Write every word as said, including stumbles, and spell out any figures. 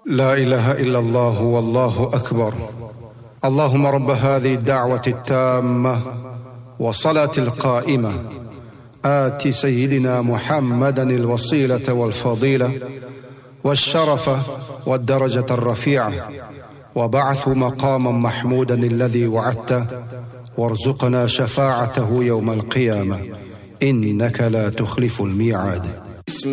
لا إله إلا الله والله أكبر. اللهم رب هذه الدعوة التامة والصلاة القائمة آت سيدنا محمدا الوسيلة والفضيلة والشرف والدرجة الرفيعة، وبعثه مقاما محمودا الذي وعدته، وارزقنا شفاعته يوم القيامة إنك لا تخلف الميعاد.